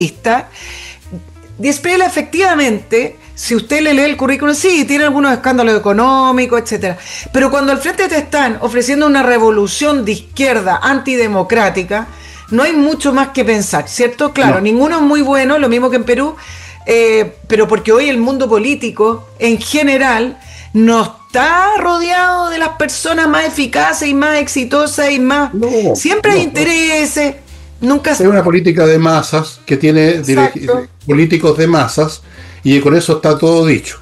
Dispela efectivamente, si usted le lee el currículum, sí, tiene algunos escándalos económicos, etcétera. Pero cuando al frente te están ofreciendo una revolución de izquierda antidemocrática, no hay mucho más que pensar, ¿cierto? Claro, No. ninguno es muy bueno, lo mismo que en Perú, pero porque hoy el mundo político, en general, no está rodeado de las personas más eficaces y más exitosas y más... No, Siempre hay no, no. intereses, nunca... Es una política de masas que tiene Exacto. políticos de masas y con eso está todo dicho.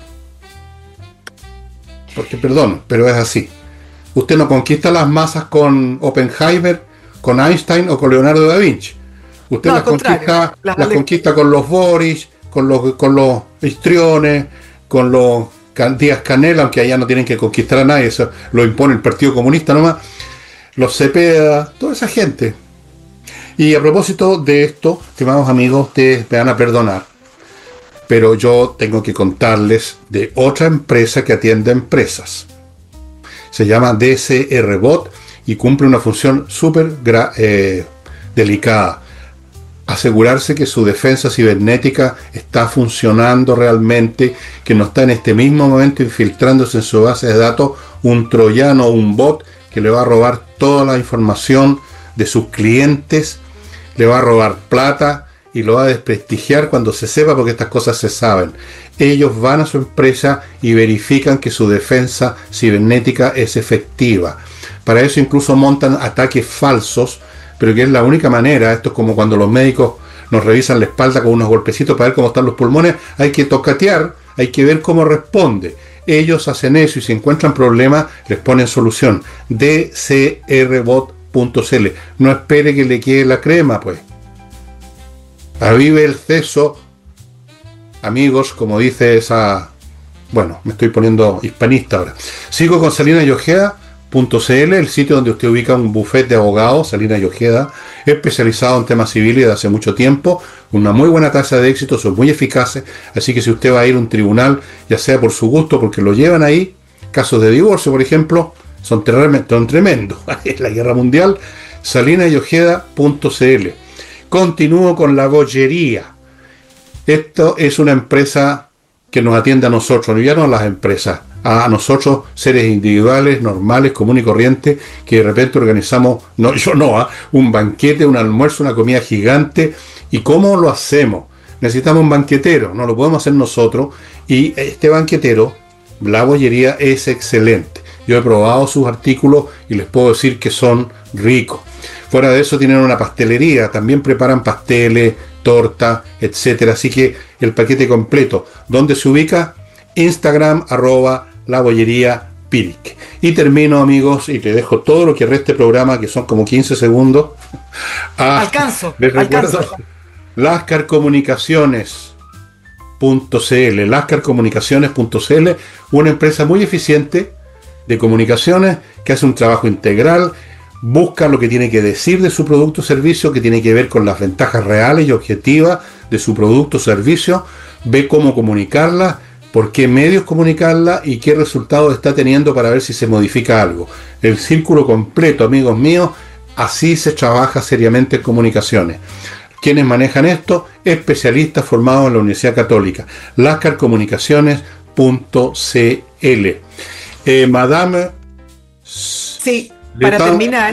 Porque, perdón, pero es así. Usted no conquista las masas con Oppenheimer, con Einstein o con Leonardo da Vinci. Usted No, al contrario. las conquista con los Boris, con los Histriones, con los Díaz Canel, aunque allá no tienen que conquistar a nadie, eso lo impone el Partido Comunista nomás, los Cepeda, toda esa gente. Y a propósito de esto, estimados amigos, ustedes me van a perdonar, pero yo tengo que contarles de otra empresa que atiende empresas. Se llama DCR Bot y cumple una función súper delicada. Asegurarse que su defensa cibernética está funcionando realmente, que no está en este mismo momento infiltrándose en su base de datos un troyano o un bot que le va a robar toda la información de sus clientes, le va a robar plata y lo va a desprestigiar cuando se sepa, porque estas cosas se saben. Ellos van a su empresa y verifican que su defensa cibernética es efectiva. Para eso incluso montan ataques falsos, pero que es la única manera. Esto es como cuando los médicos nos revisan la espalda con unos golpecitos para ver cómo están los pulmones. Hay que tocatear, hay que ver cómo responde. Ellos hacen eso y si encuentran problemas, les ponen solución. dcrbot.cl. No espere que le quede la crema, pues. Avive el ceso, amigos, como dice esa... Bueno, me estoy poniendo hispanista ahora. Sigo con salinayojeda.cl, el sitio donde usted ubica un buffet de abogados, Salina y Ojeda, especializado en temas civiles de hace mucho tiempo, una muy buena tasa de éxito, son muy eficaces, así que si usted va a ir a un tribunal, ya sea por su gusto, porque lo llevan ahí, casos de divorcio, por ejemplo, son tremendos, es la guerra mundial, salinayojeda.cl. Continúo con la bollería. Esto es una empresa que nos atiende a nosotros, ya no a las empresas, a nosotros, seres individuales, normales, comunes y corrientes, que de repente organizamos, no, yo no, un banquete, un almuerzo, una comida gigante. ¿Y cómo lo hacemos? Necesitamos un banquetero, no lo podemos hacer nosotros, y este banquetero, la bollería, es excelente. Yo he probado sus artículos y les puedo decir que son ricos. Fuera de eso tienen una pastelería, también preparan pasteles, torta, etcétera. Así que el paquete completo. ¿Dónde se ubica? Instagram, @labollería.piric. Y termino, amigos, y te dejo todo lo que reste programa, que son como 15 segundos. Les recuerdo lascarcomunicaciones.cl, una empresa muy eficiente de comunicaciones que hace un trabajo integral, busca lo que tiene que decir de su producto o servicio, que tiene que ver con las ventajas reales y objetivas de su producto o servicio, ve cómo comunicarla, por qué medios comunicarla y qué resultados está teniendo para ver si se modifica algo. El círculo completo, amigos míos, así se trabaja seriamente en comunicaciones. ¿Quiénes manejan esto? Especialistas formados en la Universidad Católica. lascarcomunicaciones.cl. Madame... Sí, para terminar...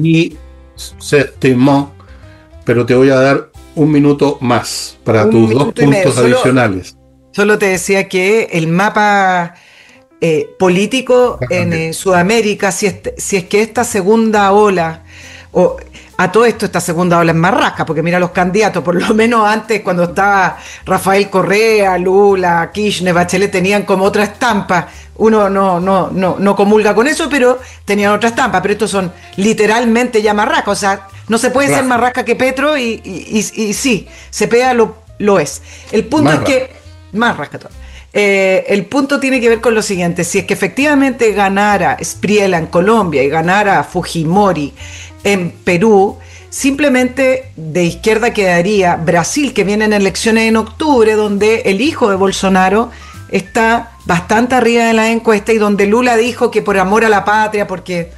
Pero te voy a dar un minuto más para tus dos puntos adicionales. Solo te decía que el mapa político en Sudamérica, si es que esta segunda ola, o a todo esto esta segunda ola es más rasca, porque mira los candidatos, por lo menos antes cuando estaba Rafael Correa, Lula, Kirchner, Bachelet, tenían como otra estampa. Uno no comulga con eso, pero tenían otra estampa, pero estos son literalmente ya más rascas, o sea, no se puede ser más rasca que Petro y sí, Cepeda lo es. El punto es que más rasca todo. El punto tiene que ver con lo siguiente: si es que efectivamente ganara Spriela en Colombia y ganara Fujimori en Perú, simplemente de izquierda quedaría Brasil, que vienen elecciones en octubre, donde el hijo de Bolsonaro está bastante arriba de la encuesta y donde Lula dijo que por amor a la patria, porque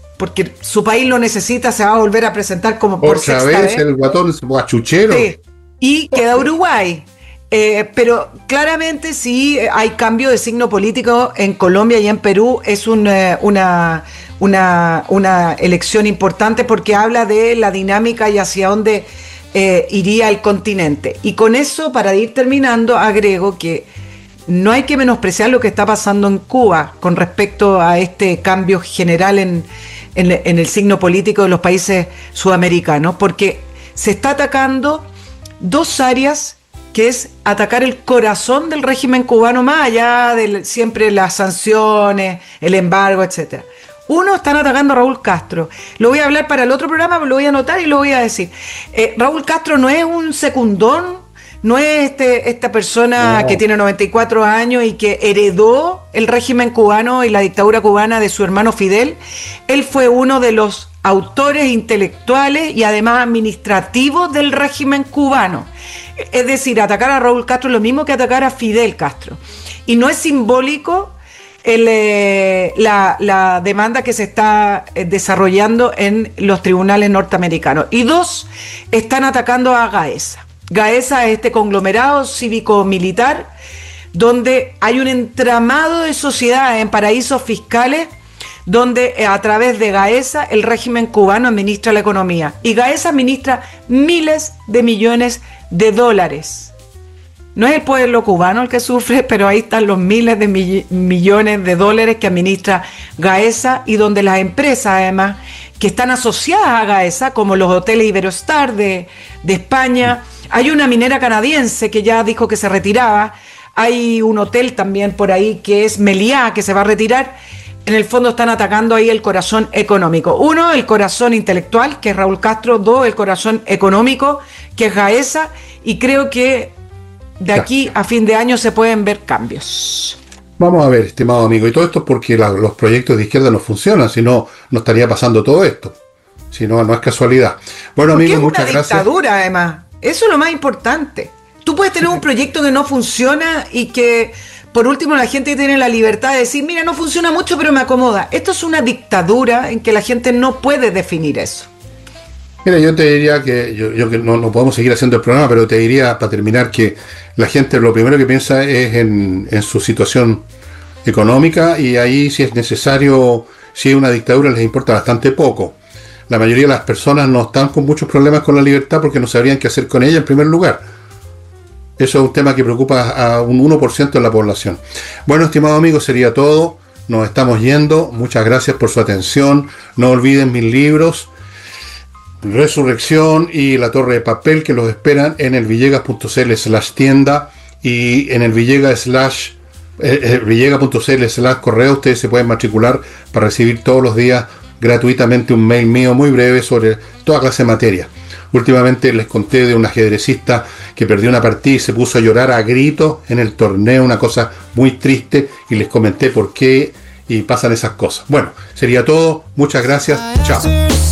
su país lo necesita, se va a volver a presentar como por otra sexta vez el guatón guachuchero. y queda Uruguay. Pero claramente sí hay cambio de signo político en Colombia y en Perú. Es una elección importante porque habla de la dinámica y hacia dónde iría el continente. Y con eso, para ir terminando, agrego que no hay que menospreciar lo que está pasando en Cuba con respecto a este cambio general en el signo político de los países sudamericanos, porque se está atacando dos áreas, que es atacar el corazón del régimen cubano, más allá de siempre las sanciones, el embargo, etc. Uno, están atacando a Raúl Castro. Lo voy a hablar para el otro programa, pero lo voy a anotar y lo voy a decir. Raúl Castro no es un secundón, no es esta persona que tiene 94 años y que heredó el régimen cubano y la dictadura cubana de su hermano Fidel. Él fue uno de los autores intelectuales y además administrativos del régimen cubano. Es decir, atacar a Raúl Castro es lo mismo que atacar a Fidel Castro. Y no es simbólico la demanda que se está desarrollando en los tribunales norteamericanos. Y dos, están atacando a Gaesa. Gaesa es este conglomerado cívico-militar donde hay un entramado de sociedades en paraísos fiscales donde a través de Gaesa el régimen cubano administra la economía. Y Gaesa administra miles de millones de dólares. No es el pueblo cubano el que sufre, pero ahí están los miles de millones de dólares que administra Gaesa y donde las empresas, además, que están asociadas a Gaesa, como los hoteles Iberostar de España. Hay una minera canadiense que ya dijo que se retiraba. Hay un hotel también por ahí que es Meliá, que se va a retirar. En el fondo están atacando ahí el corazón económico. Uno, el corazón intelectual, que es Raúl Castro. Dos, el corazón económico, que es Gaesa. Y creo que de aquí a fin de año se pueden ver cambios. Vamos a ver, estimado amigo, y todo esto es porque los proyectos de izquierda no funcionan, si no, no estaría pasando todo esto. Si no, no es casualidad. Bueno, amigo, muchas gracias. Es una dictadura, además. Eso es lo más importante. Tú puedes tener un proyecto que no funciona y que, por último, la gente tiene la libertad de decir, mira, no funciona mucho, pero me acomoda. Esto es una dictadura en que la gente no puede definir eso. Mira, yo te diría que, yo que no podemos seguir haciendo el programa, pero te diría, para terminar, que la gente lo primero que piensa es en su situación económica, y ahí, si es necesario, si es una dictadura, les importa bastante poco. La mayoría de las personas no están con muchos problemas con la libertad porque no sabrían qué hacer con ella en primer lugar. Eso es un tema que preocupa a un 1% de la población. Bueno, estimado amigo, sería todo. Nos estamos yendo. Muchas gracias por su atención. No olviden mis libros, Resurrección y La Torre de Papel, que los esperan en el villegas.cl/tienda y en el villegas.cl/correo. Ustedes se pueden matricular para recibir todos los días gratuitamente un mail mío muy breve sobre toda clase de materia. Últimamente les conté de un ajedrecista que perdió una partida y se puso a llorar a gritos en el torneo, una cosa muy triste, y les comenté por qué y pasan esas cosas. Bueno, sería todo. Muchas gracias. Chao.